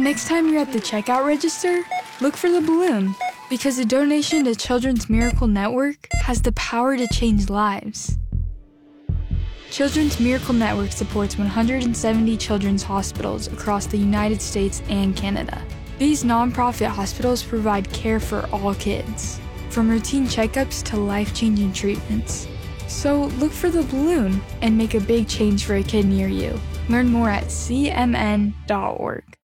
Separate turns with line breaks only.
next time you're at the checkout register, look for the balloon, because a donation to Children's Miracle Network has the power to change lives. Children's Miracle Network supports 170 children's hospitals across the United States and Canada. These nonprofit hospitals provide care for all kids, from routine checkups to life-changing treatments. So look for the balloon and make a big change for a kid near you. Learn more at cmn.org.